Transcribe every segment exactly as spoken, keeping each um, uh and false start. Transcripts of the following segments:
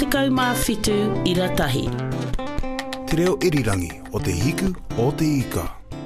tekau mā whitu iratahi. Te reo irirangi o te hiku o te ika.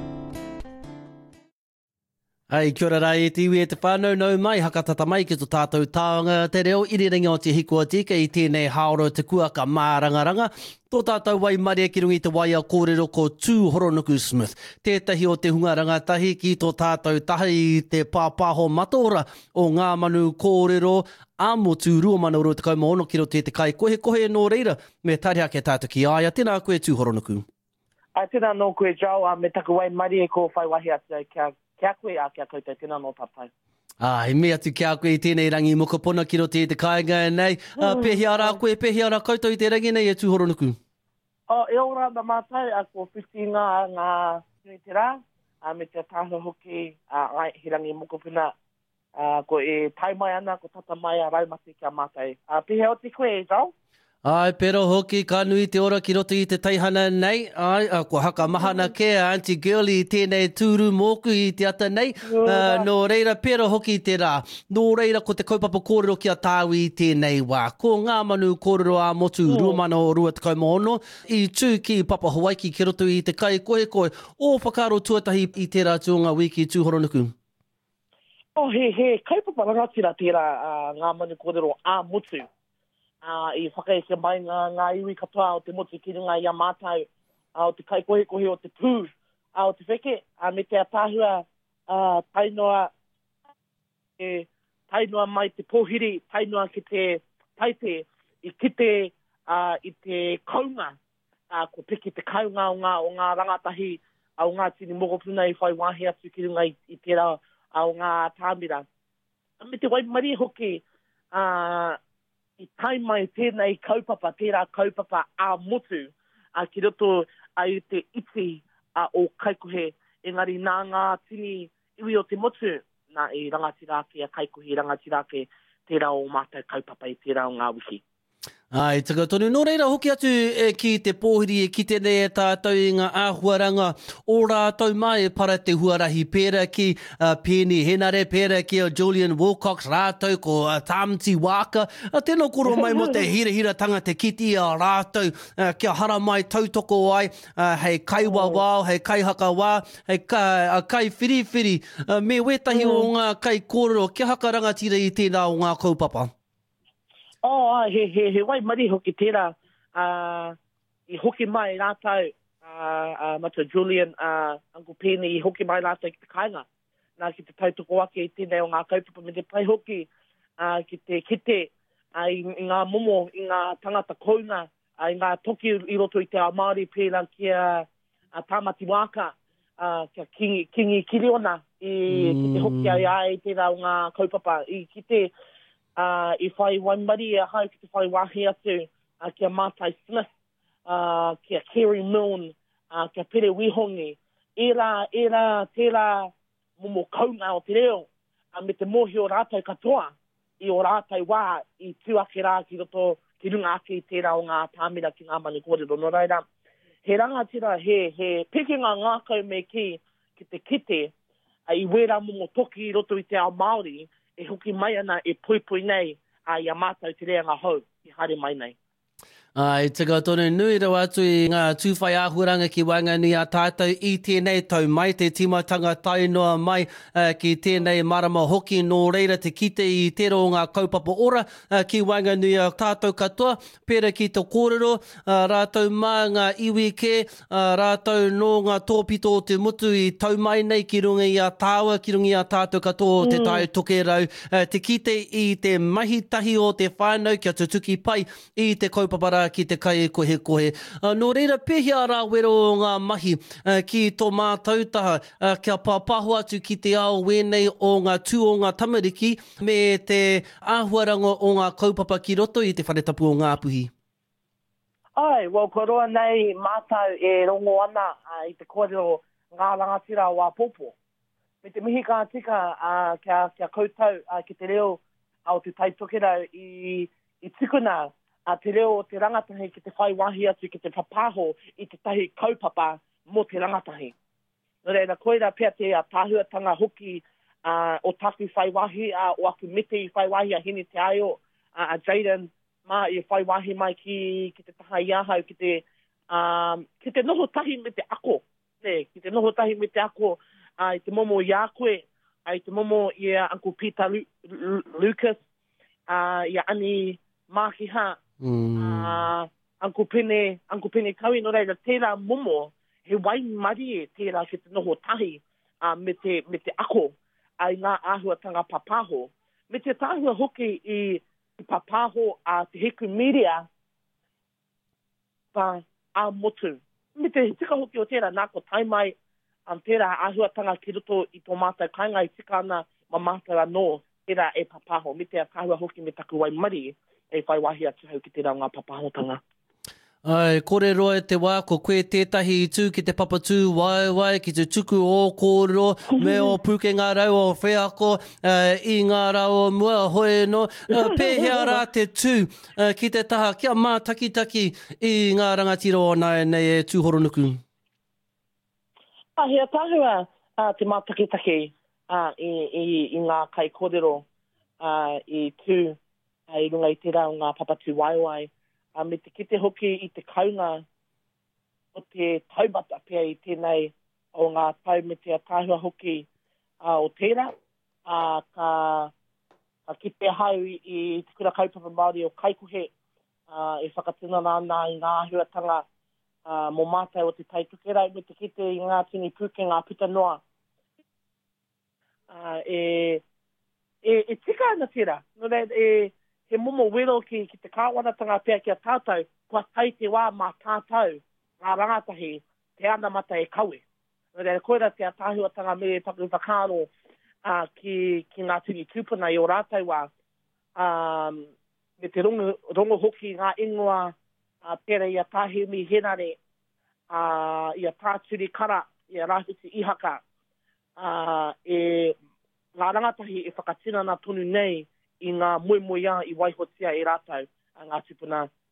Ai, kia ora rai, te iwi e te whānau nau mai, hakatata mai ki tō tātou tāonga, te reo irirangi o te hiku o te ika i tēnei haoro te kuaka mārangaranga. Tō tātou wai maria ki rungi te waia kōrero ko Tū Horonuku Smith. Tētahi o te hunga rangatahi ki tō tātou tahi i te pāpāho matora o ngā manu kōrero a motu rua mana uro te kaumaono ki ro te te kai kohe kohe nō reira me tariha ke tātou ki aia. Tēnā koe Tū Horonuku. A tēnā nō koe jau, a me taku wai maria ko whai wahi atu kia Kia koe a kia koutou, tēnā nō tātai. Ah, he mea tu kia koe i tēnei rangi mokopona ki ro te te kāinga nei. Uh, pehi ara koe, pehi ara koutou i te rangi nei e Tū Horonuku. O, e ora na mātai a ko whiti ngā ngā nui te rā, a me te tāho hoki a ai he rangi mokopuna, a ko e tai mai ana, ko tata mai a raumati kia mātai. A pehi o te koe e jau? Ai, pero hoki ka nui te ora ki roto i te taihana nei. Ai, a, ko haka mahana ke a Auntie Girlie i tēnei tūru mōku i te ata nei. Uh, nō reira, pero hoki te rā. Nō reira, ko te kaupapa kōrero ki a tāu i tēnei wā. Ko ngā manu kōrero a motu mm. rua mana o rua te kaumaono. I tū ki Papa Hawaii ki roto i te kai koe koe. O whakaro tuatahi i tērā tūnga wiki Tū Horonuku. O, he, he, kaupapa rangatira tērā uh, ngā manu kōrero a motu. Uh, I whakaeke mai ngā, ngā iwi katoa o te motu ki runga i a mātau, uh, o te kai kohe kohe o te pū, uh, o te wheke, uh, me te atāhua uh, tainoa, e, tainoa mai te pōhiri, tainoa ki te taite, i kite uh, i te kaunga, uh, ko piki te kaunga o ngā, o ngā rangatahi, uh, o ngā tini mokopuna i whai wāhi atu ki runga i, i tērā uh, o ngā tāmira. Uh, me te waimari hoki, uh, I tai mai tēnei kaupapa, tērā kaupapa a motu, a ki roto a i te iti a o kaikohe, engari nā ngā tini iwi o te motu, nā i rangatirake a kaikohe, rangatirake tērā o mātou kaupapa i tērā o ngā wiki. Ai, taka tonu. Nō reira, hoki atu e, ki te pōhiri e ki tēnei e tātou i ngā āhuaranga o rātou mai e para te huarahi pēra ki uh, Penny Henare, pēra ki o Julian Wilcox, rātou ko uh, Tamti Waka. Uh, tēnā koro mai mo te hira-hira tanga te kiti a rātou uh, kia hara mai tautoko ai, uh, hei kai wawao, hei kai haka wā, hei kai, uh, kai whiri-whiri. Uh, me wetahi mm. o ngā kai kōrero, kia haka rangatira i tēnā o ngā kaupapa. Oh, he, he, he wai mari hoki tērā, uh, i hoki mai rātou, uh, uh, mata Julian, uh, Uncle Penny, i hoki mai rātou ki te kainga. Nā ki te tautoko ake i tēnei o ngā kaupapa me te pai hoki, uh, ki te kite, uh, i, i ngā momo, i ngā tangata kounga, uh, i ngā toki i roto i te Māori pēra kia uh, Tāmati Waka, uh, kia Kingi, Kingi Kiriona, i mm. ki te hoki ai ai tērā o ngā kaupapa, i ki te Uh, I whai waimari e hau ki te whai wahi atu uh, kia Mātai Smith, uh, kia Kerry Milne, uh, kia Pere Wihongi. Era, era, tērā momo kaunga o te reo, uh, me te mohi o rātou katoa, i o rātou wā, i tuake rā ki roto, ki runga ake i tērā o ngā tāmira ki ngā mani kōrero. No reira, he rangatira, he, he pekinga ngākau me ki, ki te kite, uh, i wera momo toki i roto i te ao Māori, e hoki mai ana e pui pui nei a ia mātou te rea ngā hau i hare mai nei. Ai, tika tonu nui rau atu i ngā tūwhai āhuranga ki Waingani a tātou i tēnei tau mai, te timatanga tainoa mai uh, ki tēnei marama hoki nō reira te kite i tero o ngā kaupapa ora uh, ki Waingani a tātou katoa, pera ki te kōrero, uh, rātou mā ngā iwi ke, uh, rātou no ngā tōpito o te mutu i tau mai nei ki runga i a tāua, ki runga i a tātou katoa o te mm. tai toke rau, uh, te kite i te mahitahi o te whānau kia te tuki pai i te kaupapara ki te kai kohe kohe. Uh, nō reira, pehia rā wero o ngā mahi uh, ki tō mātautaha uh, kia pāpaho atu ki te ao wenei o ngā tū o ngā tamariki me te āhuaranga o ngā kaupapa ki roto i te wharetapu o ngā puhi. Ai, well, ko roa nei mātau e rongo ana uh, i te kōrero ngā rangatira o a pōpō. Me te mihi kā tika uh, kia, kia koutou uh, ki te reo au te taitokera i, i tukuna a te reo o te rangatahi ki te whai wahi atu ki te papaho i te tahi kaupapa mo te rangatahi. No reira, koera pia te a tāhuatanga hoki uh, o taku whai wahi, uh, o aku mete i whai wahi a hini te aio, uh, a Jaden ma i whai wahi mai ki, ki te taha i ahau, ki te, um, ki te noho tahi me te ako. Ne, ki te noho tahi me te ako, uh, i te momo i a koe, ai te momo i a Uncle Peter Lu Lu Lucas, uh, i a ani Makiha, mm. uh, Uncle Pene, Uncle Pene Kaui, no reira, tērā momo, he wai mari e tērā ki te noho tahi uh, me, te, me te ako, ai ngā āhuatanga papaho. Me te tāhua hoki i, i papaho a te heku media, pa a motu. Me te tika hoki o tērā nā ko taimai, am tērā āhuatanga ki roto i tō mātou kainga i tika ana ma mātou anō, tērā e papaho. Me te tāhua hoki me taku wai mari e whai wahi atu hau ki tērā ngā papahotanga. Ai, kore roa e te wā, ko koe tētahi i tū ki te papatū wai wai, ki te tuku o kōrero, me o puke ngā rau o wheako, uh, i ngā rau o mua hoi no, uh, pēhea rā te tū uh, ki te taha, kia mā taki-taki i ngā rangatira o nai nei e tūhoronuku. Ah, hea tāhua uh, te mā taki-taki uh, i, i, i ngā kai kōrero uh, i tū, uh, i runga i te rau ngā papatū wai wai. Uh, me te kite hoki i te kaunga o te taubata pia i tēnei o ngā tau me te tāhua hoki uh, o tērā. Uh, ka, ka kite hau i, i te kura kaupapa Māori o Kaikohe uh, e whakatina nāna i ngā ahuatanga uh, mō mātai o te taitukerau me te kite i ngā tini puke ngā puta noa. Uh, e, e, e tika ana tērā. No re, e, he momo wero ki, ki te kāwanatanga pia ki a tātou, kua tai te wā mā tātou, ngā rangatahi, te ana mata e kawe. Nō reira koera te atahuatanga me taku whakaro uh, ki, ki ngā tini tūpuna i o rātou wā, um, me te rongo, rongo hoki ngā ingoa, uh, pera i a tāhimi henare, uh, i a tāturi kara, i a rāhuti ihaka, uh, e ngā rangatahi e whakatina nā tonu nei, i ngā moe moe ia i waihotia e rātou, ngā tupuna